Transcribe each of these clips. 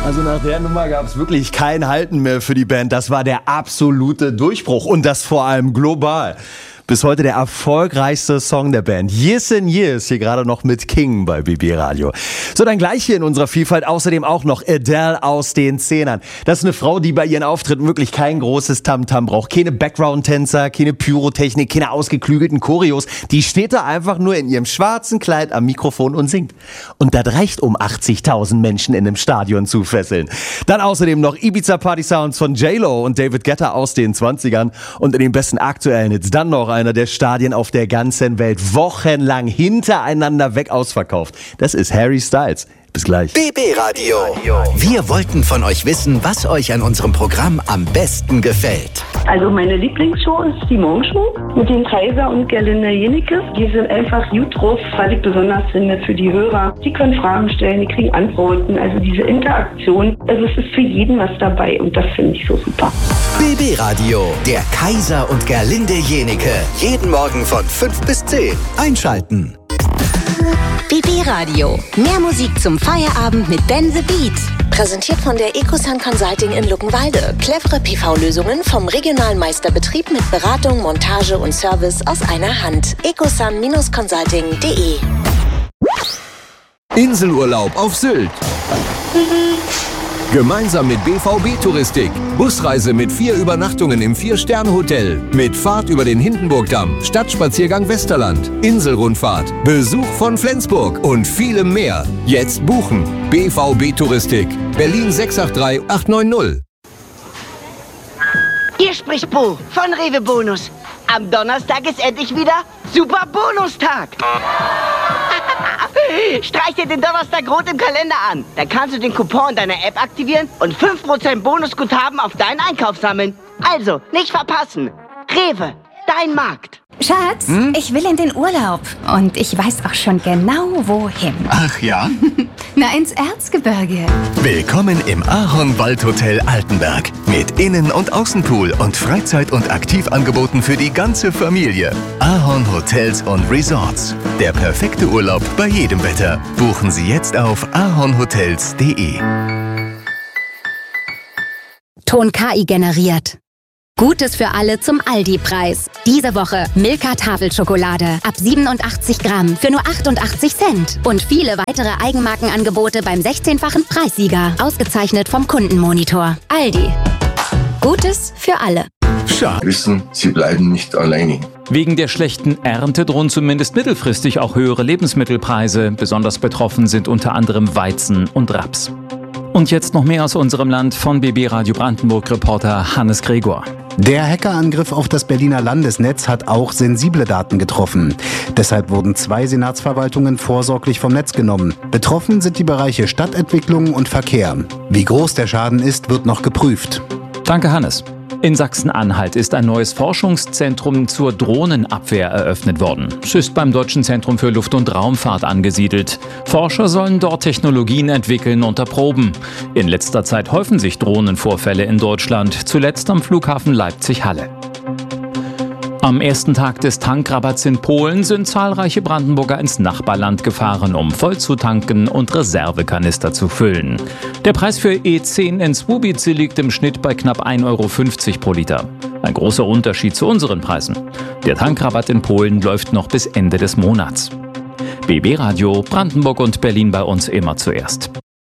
Also nach der Nummer gab es wirklich kein Halten mehr für die Band. Das war der absolute Durchbruch und das vor allem global. Bis heute der erfolgreichste Song der Band. Years and Years, hier gerade noch mit King bei BB Radio. So, dann gleich hier in unserer Vielfalt außerdem auch noch Adele aus den Zehnern. Das ist eine Frau, die bei ihren Auftritten wirklich kein großes Tamtam braucht. Keine Background-Tänzer, keine Pyrotechnik, keine ausgeklügelten Choreos. Die steht da einfach nur in ihrem schwarzen Kleid am Mikrofon und singt. Und das reicht, um 80.000 Menschen in einem Stadion zu fesseln. Dann außerdem noch Ibiza-Party-Sounds von J-Lo und David Guetta aus den 20ern. Und in den besten aktuellen Hits dann noch einer der Stadien auf der ganzen Welt wochenlang hintereinander weg ausverkauft. Das ist Harry Styles. Bis gleich. BB Radio. Wir wollten von euch wissen, was euch an unserem Programm am besten gefällt. Also meine Lieblingsshow ist die Morgenshow mit den Kaiser und Gerlinde Jenecke. Die sind einfach gut drauf, was ich besonders finde für die Hörer. Die können Fragen stellen, die kriegen Antworten. Also diese Interaktion, also es ist für jeden was dabei und das finde ich so super. BB Radio, der Kaiser und Gerlinde Jenecke. Jeden Morgen von 5 bis 10. Einschalten. BB Radio. Mehr Musik zum Feierabend mit Ben the Beat. Präsentiert von der Ecosun Consulting in Luckenwalde. Clevere PV-Lösungen vom regionalen Meisterbetrieb mit Beratung, Montage und Service aus einer Hand. ecosun-consulting.de. Inselurlaub auf Sylt. Gemeinsam mit BVB Touristik. Busreise mit 4 Übernachtungen im 4-Sterne-Hotel. Mit Fahrt über den Hindenburgdamm, Stadtspaziergang Westerland, Inselrundfahrt, Besuch von Flensburg und vielem mehr. Jetzt buchen. BVB Touristik. Berlin 683 890. Hier spricht Bo von Rewe Bonus. Am Donnerstag ist endlich wieder Super Bonustag. Streich dir den Donnerstag rot im Kalender an. Dann kannst du den Coupon in deiner App aktivieren und 5% Bonusguthaben auf deinen Einkauf sammeln. Also, nicht verpassen. Rewe, dein Markt. Schatz, ich will in den Urlaub. Und ich weiß auch schon genau, wohin. Ach ja? Na, ins Erzgebirge. Willkommen im Ahorn-Waldhotel Altenberg. Mit Innen- und Außenpool und Freizeit- und Aktivangeboten für die ganze Familie. Ahorn Hotels und Resorts. Der perfekte Urlaub bei jedem Wetter. Buchen Sie jetzt auf ahornhotels.de. Ton KI generiert. Gutes für alle zum Aldi-Preis. Diese Woche Milka Tafelschokolade ab 87 Gramm für nur 88 Cent. Und viele weitere Eigenmarkenangebote beim 16-fachen Preissieger. Ausgezeichnet vom Kundenmonitor. Aldi. Gutes für alle. Schade. Wissen, sie bleiben nicht alleine. Wegen der schlechten Ernte drohen zumindest mittelfristig auch höhere Lebensmittelpreise. Besonders betroffen sind unter anderem Weizen und Raps. Und jetzt noch mehr aus unserem Land von BB Radio Brandenburg-Reporter Hannes Gregor. Der Hackerangriff auf das Berliner Landesnetz hat auch sensible Daten getroffen. Deshalb wurden 2 Senatsverwaltungen vorsorglich vom Netz genommen. Betroffen sind die Bereiche Stadtentwicklung und Verkehr. Wie groß der Schaden ist, wird noch geprüft. Danke, Hannes. In Sachsen-Anhalt ist ein neues Forschungszentrum zur Drohnenabwehr eröffnet worden. Es ist beim Deutschen Zentrum für Luft- und Raumfahrt angesiedelt. Forscher sollen dort Technologien entwickeln und erproben. In letzter Zeit häufen sich Drohnenvorfälle in Deutschland, zuletzt am Flughafen Leipzig-Halle. Am ersten Tag des Tankrabatts in Polen sind zahlreiche Brandenburger ins Nachbarland gefahren, um voll zu tanken und Reservekanister zu füllen. Der Preis für E10 in Słubice liegt im Schnitt bei knapp 1,50 Euro pro Liter. Ein großer Unterschied zu unseren Preisen. Der Tankrabatt in Polen läuft noch bis Ende des Monats. BB Radio, Brandenburg und Berlin bei uns immer zuerst.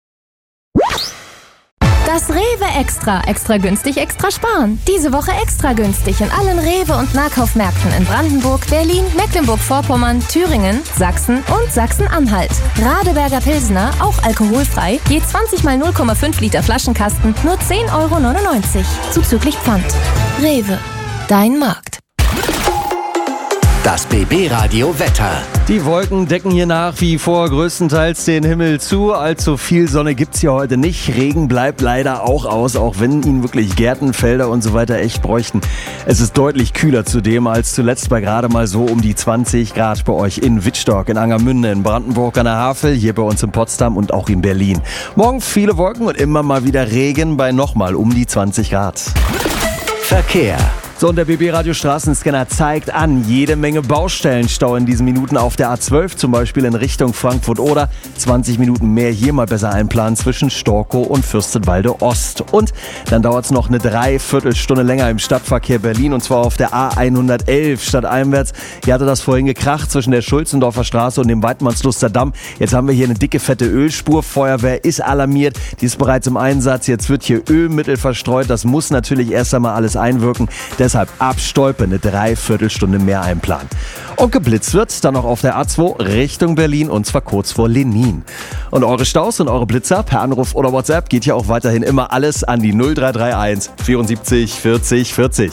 Das Rewe Extra. Extra günstig, extra sparen. Diese Woche extra günstig in allen Rewe- und Nahkaufmärkten in Brandenburg, Berlin, Mecklenburg-Vorpommern, Thüringen, Sachsen und Sachsen-Anhalt. Radeberger Pilsner, auch alkoholfrei, je 20 mal 0,5 Liter Flaschenkasten, nur 10,99 Euro. Zuzüglich Pfand. Rewe, dein Markt. Das BB Radio Wetter. Die Wolken decken hier nach wie vor größtenteils den Himmel zu. Allzu viel Sonne gibt's hier heute nicht. Regen bleibt leider auch aus, auch wenn ihn wirklich Gärten, Felder und so weiter echt bräuchten. Es ist deutlich kühler zudem als zuletzt bei gerade mal so um die 20 Grad bei euch in Wittstock, in Angermünde, in Brandenburg an der Havel, hier bei uns in Potsdam und auch in Berlin. Morgen viele Wolken und immer mal wieder Regen bei nochmal um die 20 Grad. Verkehr. So, und der BB-Radio Straßenscanner zeigt an, jede Menge Baustellenstau in diesen Minuten auf der A12, zum Beispiel in Richtung Frankfurt oder 20 Minuten mehr hier mal besser einplanen zwischen Storkow und Fürstenwalde Ost. Und dann dauert es noch eine Dreiviertelstunde länger im Stadtverkehr Berlin und zwar auf der A111 stadteinwärts. Hier hatte das vorhin gekracht zwischen der Schulzendorfer Straße und dem Weidmannsluster Damm. Jetzt haben wir hier eine dicke, fette Ölspur. Feuerwehr ist alarmiert, die ist bereits im Einsatz. Jetzt wird hier Ölmittel verstreut. Das muss natürlich erst einmal alles einwirken. Deshalb ab Stolpe eine Dreiviertelstunde mehr einplanen. Und geblitzt wird dann noch auf der A2 Richtung Berlin und zwar kurz vor Lenin. Und eure Staus und eure Blitzer per Anruf oder WhatsApp geht ja auch weiterhin immer alles an die 0331 74 40 40.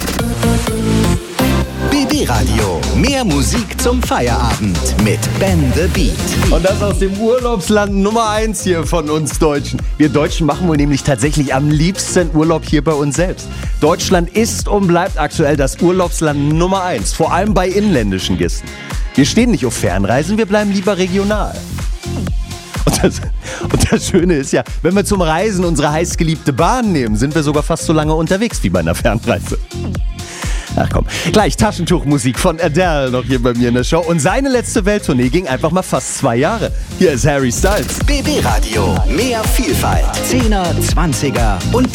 BB Radio. Mehr Musik zum Feierabend mit Ben the Beat. Und das aus dem Urlaubsland Nummer 1 hier von uns Deutschen. Wir Deutschen machen wohl nämlich tatsächlich am liebsten Urlaub hier bei uns selbst. Deutschland ist und bleibt aktuell das Urlaubsland Nummer 1, vor allem bei inländischen Gästen. Wir stehen nicht auf Fernreisen, wir bleiben lieber regional. Und das Schöne ist ja, wenn wir zum Reisen unsere heißgeliebte Bahn nehmen, sind wir sogar fast so lange unterwegs wie bei einer Fernreise. Ach komm, gleich Taschentuchmusik von Adele noch hier bei mir in der Show. Und seine letzte Welttournee ging einfach mal fast 2 Jahre. Hier ist Harry Styles. BB Radio, mehr Vielfalt. 10er, 20er und